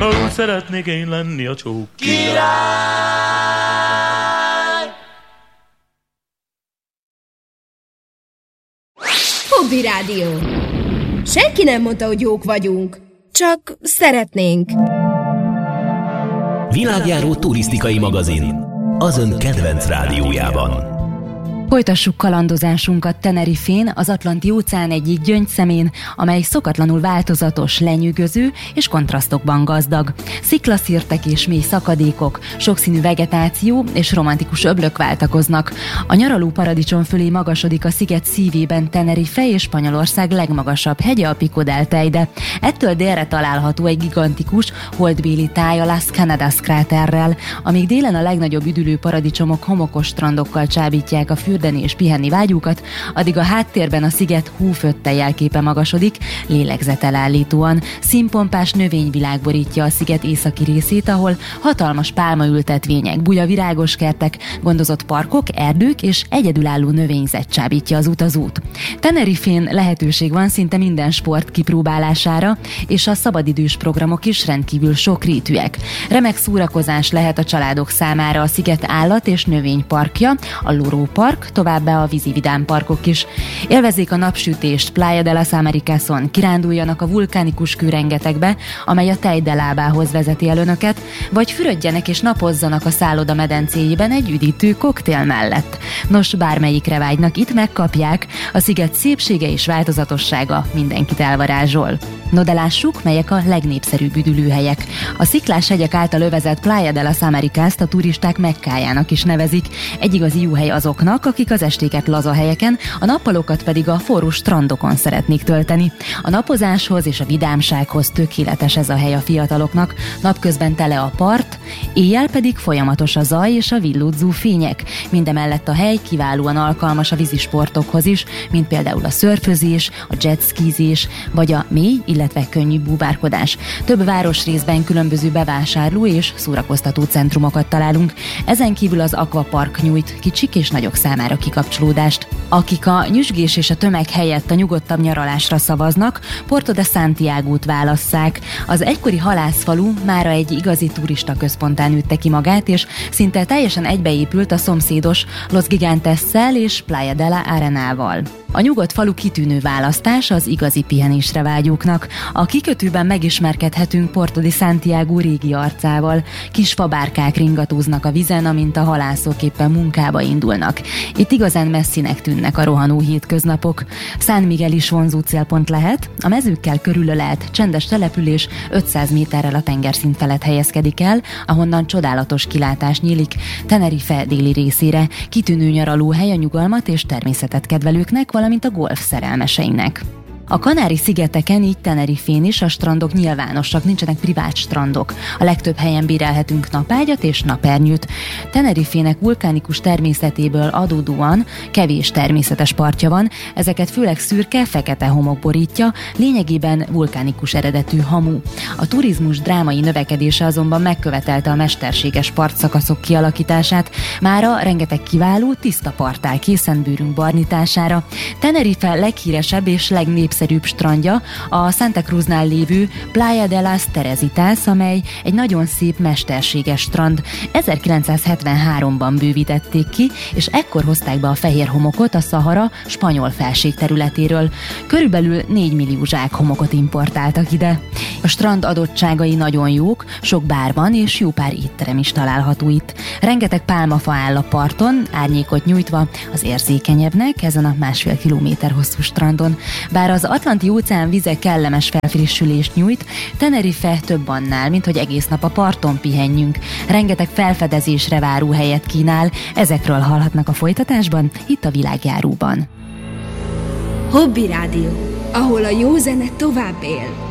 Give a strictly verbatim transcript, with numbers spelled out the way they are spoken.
Úgy szeretnék én lenni a csók király. Hobby Rádió. Senki nem mondta, hogy jók vagyunk, csak szeretnénk. Világjáró turisztikai magazin az ön kedvenc rádiójában. Folytassuk kalandozásunkat Tenerifén, az Atlanti-óceán egyik gyöngyszemén, amely szokatlanul változatos, lenyűgöző és kontrasztokban gazdag. Sziklaszirtek és mély szakadékok, sokszínű vegetáció és romantikus öblök váltakoznak. A nyaraló paradicsom fölé magasodik a sziget szívében Tenerife és Spanyolország legmagasabb hegye, a Pico del Teide. Ettől délre található egy gigantikus, holdbéli táj a Las Canadas kráterrel, amíg délen a legnagyobb üdülő paradicsomok homokos strandokkal csábítják a fürdeni és pihenni vágyúkat, addig a háttérben a sziget húfötte jelképe magasodik, lélegzetelállítóan. Színpompás növényvilág borítja a sziget északi részét, ahol hatalmas pálmaültetvények, buja virágos kertek, gondozott parkok, erdők és egyedülálló növényzet csábítja az utazót. Tenerifén lehetőség van szinte minden sport kipróbálására, és a szabadidős programok is rendkívül sokrétűek. Remek szórakozás lehet a családok számára a sziget állat- és növényparkja, a Loro Park, továbbá a vízi vidámparkok is. Élvezzék a napsütést Playa de las Americason, kiránduljanak a vulkánikus kőrengetegbe, amely a Teide lábához vezeti el önöket, vagy fürödjenek és napozzanak a szálloda medencéjében egy üdítő koktél mellett. Nos, bármelyikre vágynak, itt megkapják, a sziget szépsége és változatossága mindenkit elvarázsol. No de lássuk, melyek a legnépszerűbb üdülőhelyek. A sziklás hegyek által övezett Playa de las Americast a turisták Mekkájának is nevezik. Egy igazi jó hely azoknak, akik az estéket laza helyeken, a nappalokat pedig a forró strandokon szeretnék tölteni. A napozáshoz és a vidámsághoz tökéletes ez a hely a fiataloknak, napközben tele a part, éjjel pedig folyamatos a zaj és a villódzó fények. Mindemellett a hely kiválóan alkalmas a vízisportokhoz is, mint például a szörfözés, a jetskizés, vagy a mély, illetve könnyű búvárkodás. Több városrészben különböző bevásárló és szórakoztató centrumokat találunk. Ezen kívül az Aquapark nyújt kicsik és nagyok számára kikapcsolódást. Akik a nyüzsgés és a tömeg helyett a nyugodtabb nyaralásra szavaznak, Porto de Santiagót válasszák. Az egykori halászfalu mára egy igazi turista központtá nőtte ki magát, és szinte teljesen egybeépült a szomszédos Los Gigantessel és Playa de la Arenával. A nyugodt falu kitűnő választás az igazi pihenésre vágyóknak. A kikötőben megismerkedhetünk Porto de Santiago régi arcával. Kis fabárkák ringatóznak a vizen, amint a halászok éppen munkába indulnak. Itt igazán messzinek tűnnek a rohanó hétköznapok. San Miguel is vonzó célpont lehet, a mezőkkel körülölelt csendes település ötszáz méterrel a tengerszint felett helyezkedik el, ahonnan csodálatos kilátás nyílik Tenerife déli részére. Kitűnő nyaralóhely a nyugalmat és természetet kedvelőknek, valamint a golf szerelmeseinek. A Kanári-szigeteken, így Tenerifén is a strandok nyilvánosak, nincsenek privát strandok. A legtöbb helyen bérelhetünk napágyat és napernyőt. Tenerifének vulkánikus természetéből adódóan kevés természetes partja van, ezeket főleg szürke, fekete homok borítja, lényegében vulkánikus eredetű hamu. A turizmus drámai növekedése azonban megkövetelte a mesterséges partszakaszok kialakítását, mára rengeteg kiváló, tiszta part áll készen bőrünk barnítására. Tenerife leghíresebb és legnépszerűbb strandja a Santa Cruznál lévő Playa de las Teresitas, amely egy nagyon szép mesterséges strand. ezerkilencszázhetvenháromban bővítették ki, és ekkor hozták be a fehér homokot a Szahara spanyol felség területéről. Körülbelül négy millió zsák homokot importáltak ide. A strand adottságai nagyon jók, sok bár van, és jó pár étterem is található itt. Rengeteg pálmafa áll a parton, árnyékot nyújtva az érzékenyebbnek ezen a másfél kilométer hosszú strandon. Bár az Atlanti-óceán vize kellemes felfrissülést nyújt, Tenerife több annál, mint hogy egész nap a parton pihenjünk. Rengeteg felfedezésre váró helyet kínál, ezekről hallhatnak a folytatásban, itt a Világjáróban. Hobby Rádió, ahol a jó zene tovább él.